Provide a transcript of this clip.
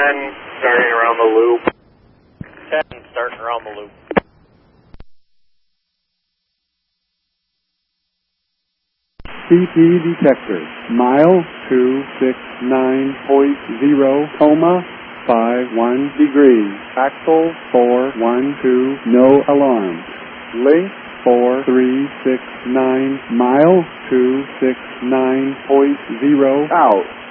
starting around the loop. 10 starting around the loop. CP detector, mile 269.0, coma 51 degrees, axle 412, no alarm. Link 4369, mile 269.0, out.